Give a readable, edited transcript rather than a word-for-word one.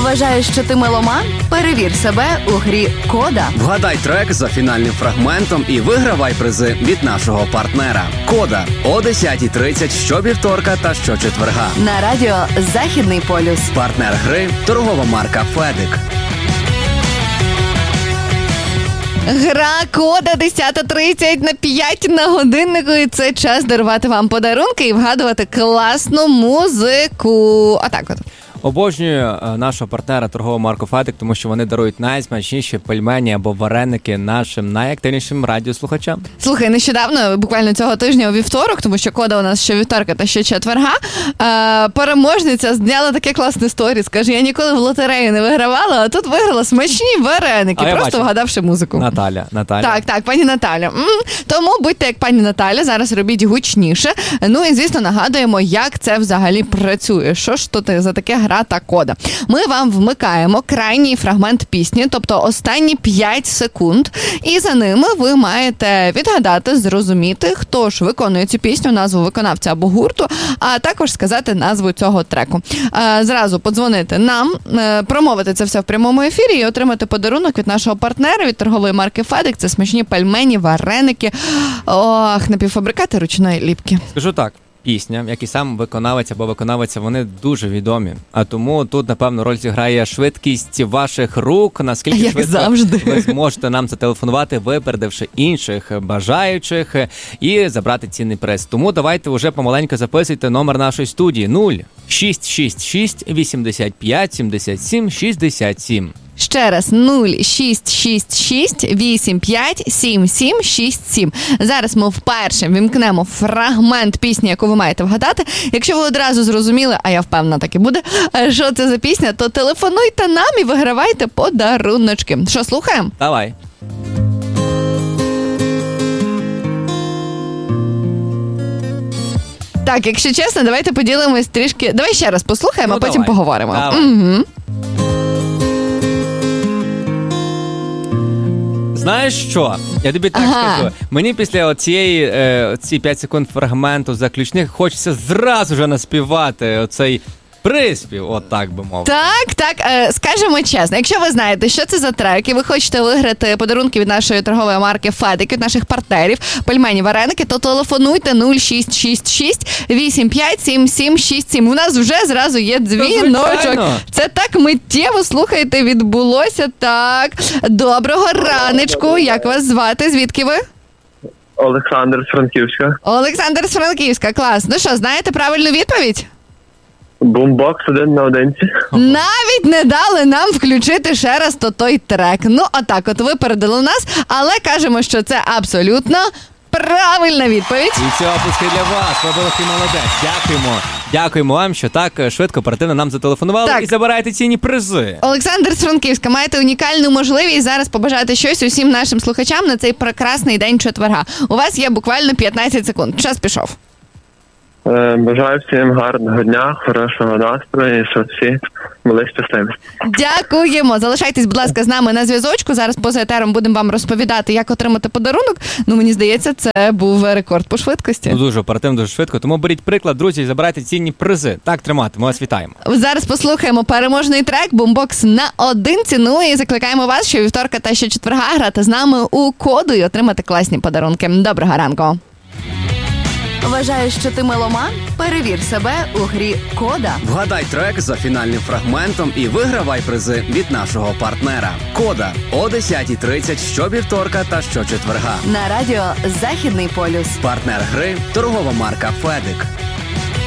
Вважаєш, що ти меломан? Перевір себе у грі «Кода». Вгадай трек за фінальним фрагментом і вигравай призи від нашого партнера. «Кода» о 10:30 щовівторка та щочетверга. На радіо «Західний полюс». Партнер гри – торгова марка «Федик». Гра «Кода» 10:30 на 5 на годиннику. І це час дарувати вам подарунки і вгадувати класну музику. Отак от. Обожнюю нашого партнера торгову марку «Федик», тому що вони дарують найсмачніші пельмені або вареники нашим найактивнішим радіослухачам. Слухай, нещодавно, буквально цього тижня у вівторок, тому що «Кода» у нас ще вівторка та ще четверга, переможниця зняла таке класне сторіс. Каже, я ніколи в лотерею не вигравала, а тут виграла смачні вареники, просто вгадавши музику. Наталя. Так, пані Наталя. Тому будьте як пані Наталя, зараз робіть гучніше. Ну і, звісно, нагадуємо, як це взагалі працює. Що ж тут за таке гра та «Кода»? Ми вам вмикаємо крайній фрагмент пісні, тобто останні 5 секунд, і за ними ви маєте відгадати, зрозуміти, хто ж виконує цю пісню, назву виконавця або гурту, а також сказати назву цього треку. Зразу подзвонити нам, промовити це все в прямому ефірі і отримати подарунок від нашого партнера, від торгової марки «Федик». Це смачні пельмені, вареники, напівфабрикати ручної ліпки. Скажу так. Пісня, як і сам виконавець або виконавиця, вони дуже відомі. А тому тут, напевно, роль зіграє швидкість ваших рук, наскільки як швидко завжди ви зможете нам зателефонувати, випередивши інших бажаючих і забрати цінний приз. Тому давайте вже помаленьку записуйте номер нашої студії 0666 85 77 67. Ще раз, 0666 85 77 67. Зараз ми вперше вімкнемо фрагмент пісні, яку ви маєте вгадати. Якщо ви одразу зрозуміли, а я впевнена, так і буде, що це за пісня, то телефонуйте нам і вигравайте подаруночки. Що, слухаємо? Давай. Так, якщо чесно, давайте поділимось трішки. Давай ще раз послухаємо, а потім давай. поговоримо. Давай. Угу. Знаєш що? Я тобі так скажу. Мені після ці 5 секунд фрагменту заключних хочеться зразу вже наспівати оцей приспів, от так би мовити. Так, скажемо чесно, якщо ви знаєте, що це за трек, і ви хочете виграти подарунки від нашої торгової марки «Федик», від наших партнерів, пельмені, вареники, то телефонуйте 0666 85 77 67. У нас вже зразу є дзвіночок. Це так миттєво, слухайте, відбулося так. Доброго раночку, як вас звати, звідки ви? Олександр з Франківська. Олександр з Франківська, клас. Ну що, знаєте правильну відповідь? Бумбокс 1 на 1. Навіть не дали нам включити ще раз той трек. Ну, отак от випередили нас, але кажемо, що це абсолютно правильна відповідь. І це оплески для вас, ви великий молодець. Дякуємо вам, що так швидко, оперативно нам зателефонували і забираєте цінні призи. Олександр з Франківська, маєте унікальну можливість зараз побажати щось усім нашим слухачам на цей прекрасний день четверга. У вас є буквально 15 секунд. Час пішов. Бажаю всім гарного дня, хорошого настрою, щоб всі були щасливі. Дякуємо. Залишайтесь, будь ласка, з нами на зв'язочку. Зараз поза етером будемо вам розповідати, як отримати подарунок. Ну, мені здається, це був рекорд по швидкості. Дуже оперативно, дуже швидко. Тому беріть приклад, друзі, і забирайте цінні призи. Так тримати, ми вас вітаємо. Зараз послухаємо переможний трек «Бумбокс» на 1. Ну і закликаємо вас, що вівторка та ще четверга грати з нами у «Коду» і отримати класні подарунки. Доброго ранку. Вважаєш, що ти меломан? Перевір себе у грі «Кода». Вгадай трек за фінальним фрагментом і вигравай призи від нашого партнера. «Кода» о 10:30 щовівторка та щочетверга. На радіо «Західний полюс». Партнер гри – торгова марка «Федик».